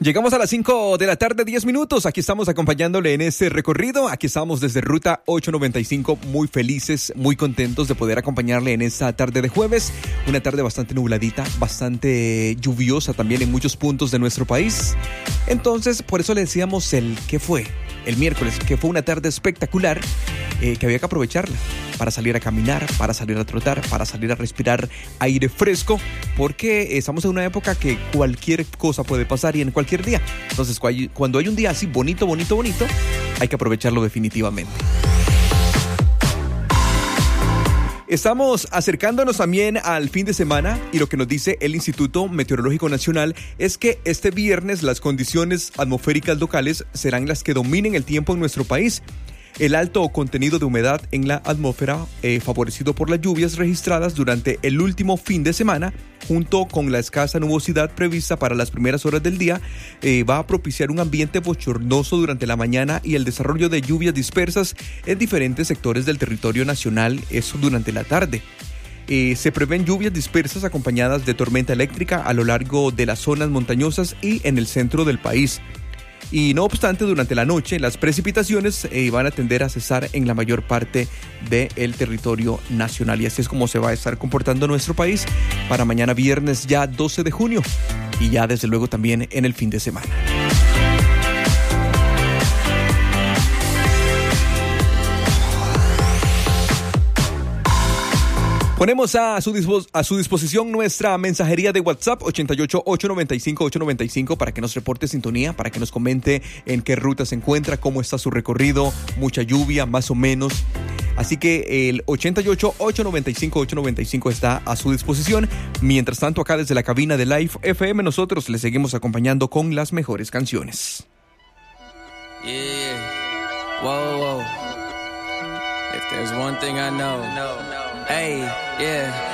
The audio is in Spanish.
Llegamos a las 5 de la tarde, 10 minutos. Aquí estamos acompañándole en este recorrido. Aquí estamos desde Ruta 895, muy felices, muy contentos de poder acompañarle en esta tarde de jueves. Una tarde bastante nubladita, bastante lluviosa también en muchos puntos de nuestro país. Entonces, por eso le decíamos ¿qué fue? El miércoles, que fue una tarde espectacular, que había que aprovecharla para salir a caminar, para salir a trotar, para salir a respirar aire fresco, porque estamos en una época que cualquier cosa puede pasar y en cualquier día. Entonces, cuando hay un día así bonito, hay que aprovecharlo definitivamente. Estamos acercándonos también al fin de semana y lo que nos dice el Instituto Meteorológico Nacional es que este viernes las condiciones atmosféricas locales serán las que dominen el tiempo en nuestro país. El alto contenido de humedad en la atmósfera, favorecido por las lluvias registradas durante el último fin de semana, junto con la escasa nubosidad prevista para las primeras horas del día, va a propiciar un ambiente bochornoso durante la mañana y el desarrollo de lluvias dispersas en diferentes sectores del territorio nacional, eso durante la tarde. Se prevén lluvias dispersas acompañadas de tormenta eléctrica a lo largo de las zonas montañosas y en el centro del país. Y no obstante, durante la noche las precipitaciones van a tender a cesar en la mayor parte del territorio nacional. Y así es como se va a estar comportando nuestro país para mañana viernes ya 12 de junio y ya desde luego también en el fin de semana. Ponemos a su disposición nuestra mensajería de WhatsApp 88-895-895 para que nos reporte sintonía, para que nos comente en qué ruta se encuentra, cómo está su recorrido, mucha lluvia, más o menos. Así que el 88-895-895 está a su disposición. Mientras tanto, acá desde la cabina de Live FM, nosotros le seguimos acompañando con las mejores canciones. Yeah, whoa. If there's one thing I know, hey, yeah.